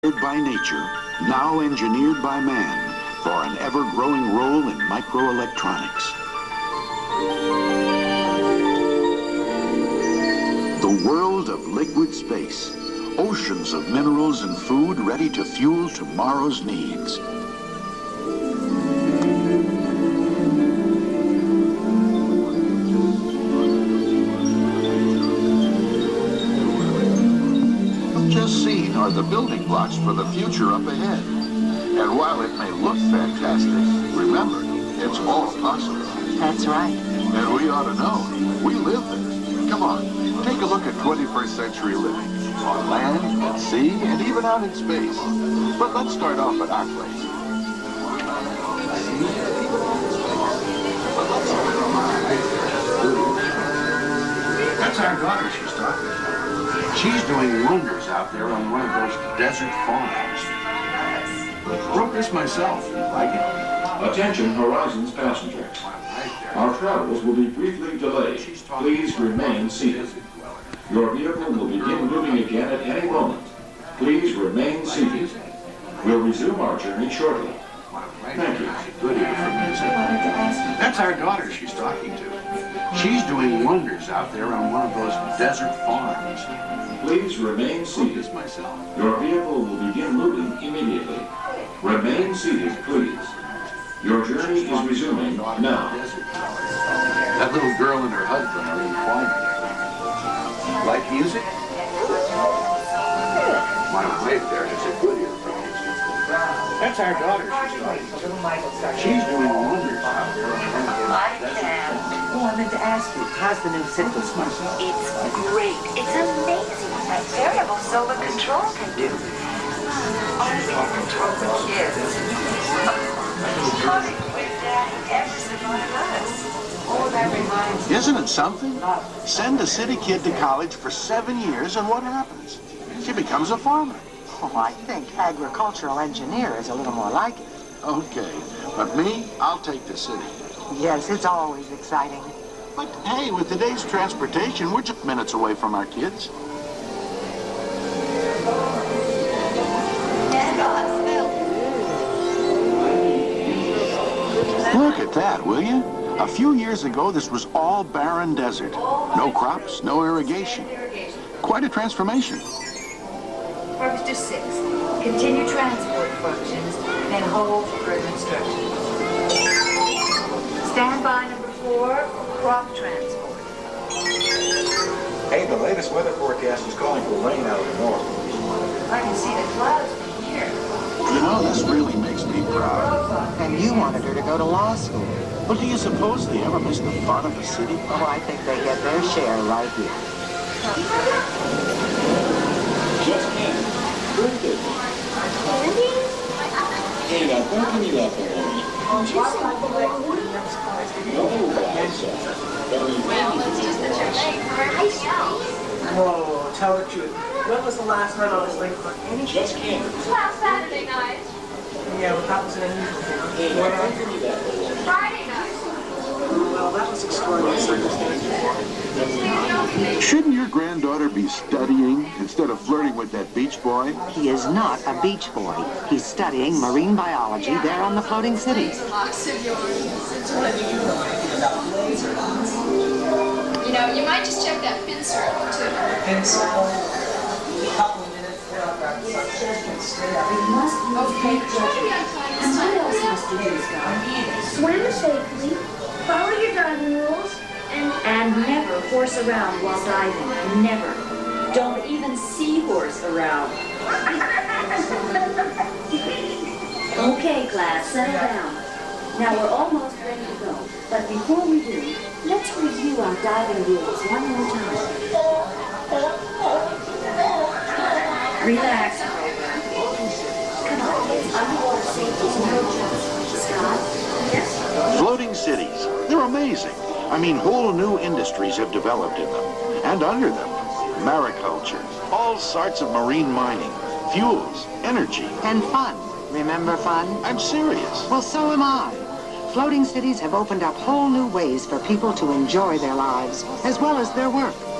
by nature, now engineered by man for an ever-growing role in microelectronics. The world of liquid space, oceans of minerals and food ready to fuel tomorrow's needs. Just seen are the building blocks for the future up ahead. And while it may look fantastic, remember, it's all possible. That's right. And we ought to know. We live there. Come on, take a look at 21st century living. On land, at sea, and even out in space. But let's start off at our place. That's our daughter she's talking about. She's doing wonders out there on one of those desert farms. Wrote this myself. You like it? Attention Horizons passengers. Our travels will be briefly delayed. Please remain seated. Your vehicle will begin moving again at any moment. Please remain seated. We'll resume our journey shortly. Thank you. Good ear for music. That's our daughter she's talking to. She's doing wonders out there on one of those desert farms. Please remain seated. Your vehicle will begin moving immediately. Remain seated, please. Your journey is resuming now. That little girl and her husband are in farming. Like music? My wife there has a good ear for music. That's our daughter she's talking to. She's doing wonders out there on one of those desert farms. Oh, I meant to ask you, how's the new Citrus one? It's great. It's amazing what variable solar control can do. Only can control the kids. Honey, with Daddy, every single one of us. Oh, that reminds me. Isn't it something? Send a city kid to college for 7 years and what happens? She becomes a farmer. Oh, I think agricultural engineer is a little more like it. Okay, but me, I'll take the city. Yes, it's always exciting. But hey, with today's transportation, we're just minutes away from our kids. Look at that, will you? A few years ago, this was all barren desert. No crops, no irrigation. Quite a transformation. Purpose 6. Continue transport functions and hold for instructions. Standby number 4, crop transport. Hey, the latest weather forecast is calling for rain out of the north. I can see the clouds from here. You know, this really makes me proud. And you wanted her to go to law school. Well, do you suppose they ever miss the fun of the city? Oh, I think they get their share right here. Just candy. Birthday. Candy? Hey, now, don't give me that for a moment. No, Well, it's just that you're late for everything else. Whoa, tell the truth. When was the last time I was late for anything? just candy. Last Saturday night. Yeah, but that was an unusual thing. Hey, now, don't give me that for a moment. Friday night. Well, that was extraordinary circumstances. Shouldn't your granddaughter be studying instead of flirting with that beach boy? He is not a beach boy. He's studying marine biology there on the floating cities. You know, you might just check that fin circle, too. Okay, try to be on time. And what else must you do, Scott? Swim safely, follow your diving rules, And never horse around while diving. Never. Don't even seahorse around. Okay, class, settle down. Now we're almost ready to go. But before we do, let's review our diving rules one more time. Relax, Grover. Come on, underwater safety's no joke. Scott? Yes? Floating cities. They're amazing. I mean, whole new industries have developed in them. And under them, mariculture, all sorts of marine mining, fuels, energy. And fun. Remember fun? I'm serious. Well, so am I. Floating cities have opened up whole new ways for people to enjoy their lives, as well as their work.